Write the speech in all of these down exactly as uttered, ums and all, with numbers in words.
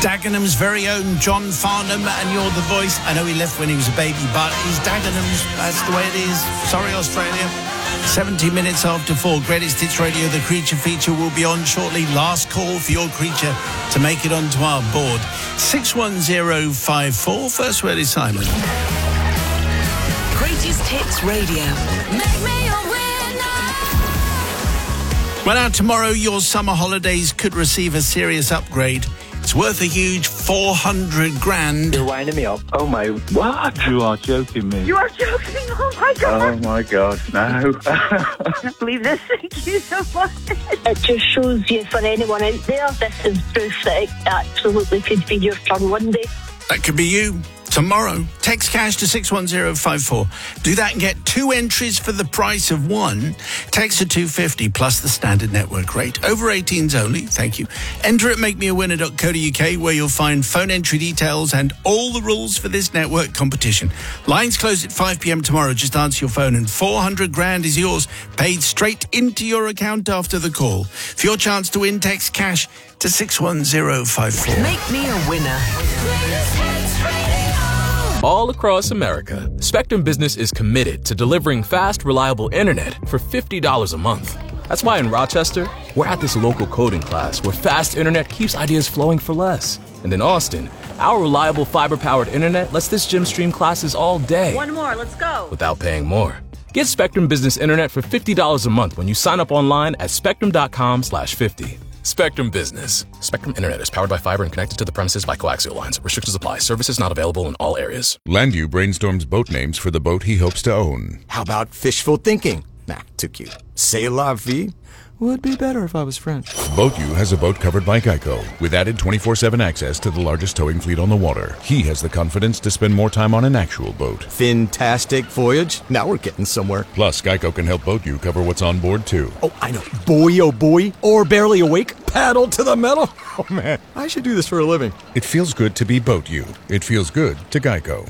Dagenham's very own John Farnham, and you're the voice. I know he left when he was a baby, but he's Dagenham's. That's the way it is. Sorry, Australia. seventy minutes after four, Greatest Hits Radio, the Creature feature will be on shortly. Last call for your Creature to make it onto our board. six one zero five four. First word is Simon. Greatest Hits Radio. Make me a winner. Well, now, tomorrow, your summer holidays could receive a serious upgrade. It's worth a huge four hundred grand. You're winding me up. Oh, my... What? You are joking me. You are joking? Oh, my God. Oh, my God. No. I can't believe this. Thank you so much. It just shows you, for anyone out there, this is proof that it absolutely could be your turn one day. That could be you. Tomorrow, text cash to six one zero five four. Do that and get two entries for the price of one. Text to two fifty plus the standard network rate. Over eighteens only. Thank you. Enter at make me a winner dot co dot U K, where you'll find phone entry details and all the rules for this network competition. Lines close at five p.m. tomorrow. Just answer your phone and four hundred grand is yours, paid straight into your account after the call. For your chance to win, text cash to six one zero five four. Make me a winner. All across America, Spectrum Business is committed to delivering fast, reliable internet for fifty dollars a month. That's why in Rochester, we're at this local coding class where fast internet keeps ideas flowing for less. And in Austin, our reliable fiber-powered internet lets this gym stream classes all day. One more, let's go. Without paying more. Get Spectrum Business Internet for fifty dollars a month when you sign up online at spectrum.com slash 50. Spectrum Business. Spectrum Internet is powered by fiber and connected to the premises by coaxial lines. Restrictions apply. Services not available in all areas. Landu brainstorms boat names for the boat he hopes to own. How about fishful thinking? Nah, too cute. C'est la vie? Would be better if I was French. BoatU has a boat covered by Geico, with added twenty-four seven access to the largest towing fleet on the water. He has the confidence to spend more time on an actual boat. Fantastic voyage. Now we're getting somewhere. Plus, Geico can help BoatU cover what's on board, too. Oh, I know. Boy, oh boy. Or barely awake. Paddle to the metal. Oh, man. I should do this for a living. It feels good to be BoatU. It feels good to Geico.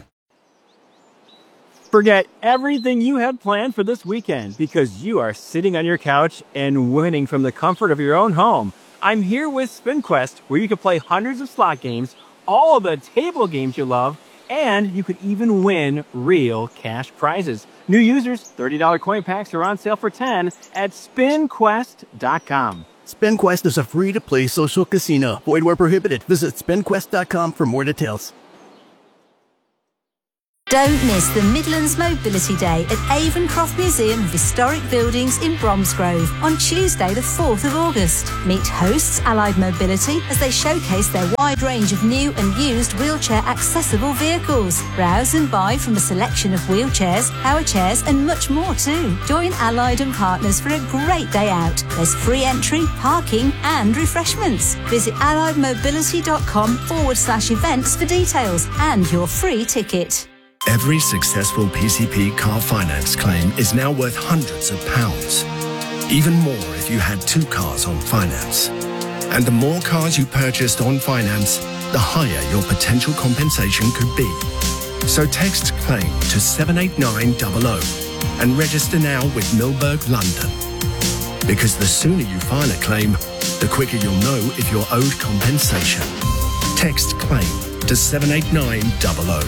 Forget everything you had planned for this weekend because you are sitting on your couch and winning from the comfort of your own home. I'm here with SpinQuest, where you can play hundreds of slot games, all of the table games you love, and you could even win real cash prizes. New users, thirty dollars coin packs are on sale for ten dollars at spin quest dot com. SpinQuest is a free-to-play social casino. Void where prohibited. Visit spin quest dot com for more details. Don't miss the Midlands Mobility Day at Avon Museum of Historic Buildings in Bromsgrove on Tuesday the fourth of August. Meet hosts Allied Mobility as they showcase their wide range of new and used wheelchair accessible vehicles. Browse and buy from a selection of wheelchairs, power chairs and much more too. Join Allied and partners for a great day out. There's free entry, parking and refreshments. Visit alliedmobility.com forward slash events for details and your free ticket. Every successful P C P car finance claim is now worth hundreds of pounds. Even more if you had two cars on finance. And the more cars you purchased on finance, the higher your potential compensation could be. So text CLAIM to seven eight nine zero zero and register now with Milberg London. Because the sooner you file a claim, the quicker you'll know if you're owed compensation. Text CLAIM to seven eight nine zero zero.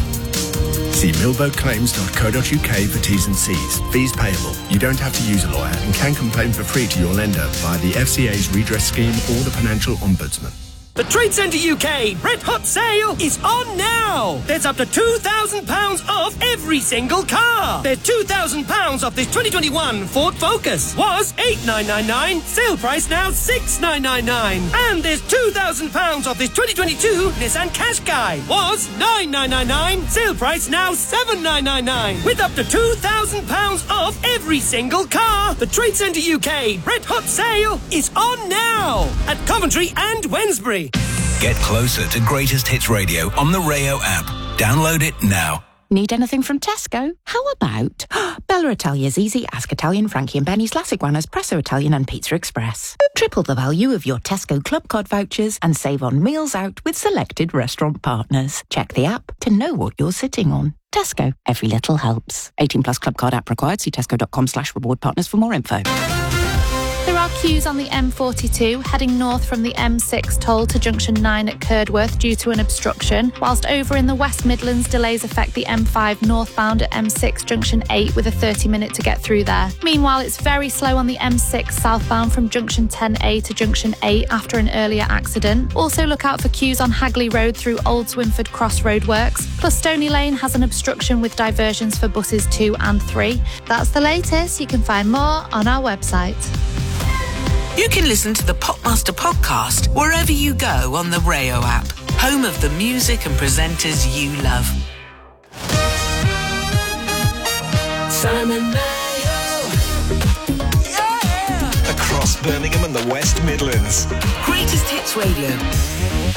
See milberg claims dot co dot U K for T's and C's. Fees payable. You don't have to use a lawyer and can complain for free to your lender via the F C A's redress scheme or the Financial Ombudsman. The Trade Centre U K Red Hot Sale is on now! There's up to two thousand pounds off every single car! There's two thousand pounds off this twenty twenty-one Ford Focus. Was eight thousand nine hundred ninety-nine, sale price now six thousand nine hundred ninety-nine. And there's two thousand pounds off this twenty twenty-two Nissan Qashqai. Was nine thousand nine hundred ninety-nine, sale price now seven thousand nine hundred ninety-nine. With up to two thousand pounds off every single car! The Trade Centre U K Red Hot Sale is on now! At Coventry and Wednesbury. Get closer to Greatest Hits Radio on the Rayo app. Download it now. Need anything from Tesco? How about Bella Italia's easy, Ask Italian, Frankie and Benny's, Las Iguanas, Presso Italian and Pizza Express. Triple the value of your Tesco Club Card vouchers and save on meals out with selected restaurant partners. Check the app to know what you're sitting on. Tesco, every little helps. eighteen plus Club Card app required. See tesco.com slash reward partners for more info. There are queues on the M forty-two, heading north from the M six toll to junction nine at Curdworth due to an obstruction, whilst over in the West Midlands, delays affect the M five northbound at M six junction eight with a thirty minute to get through there. Meanwhile, it's very slow on the M six southbound from junction ten A to junction eight after an earlier accident. Also look out for queues on Hagley Road through Old Swinford Cross Roadworks. Plus Stony Lane has an obstruction with diversions for buses two and three. That's the latest. You can find more on our website. You can listen to the Popmaster podcast wherever you go on the Rayo app, home of the music and presenters you love. Simon Mayo. Yeah. Across Birmingham and the West Midlands. Greatest Hits Radio.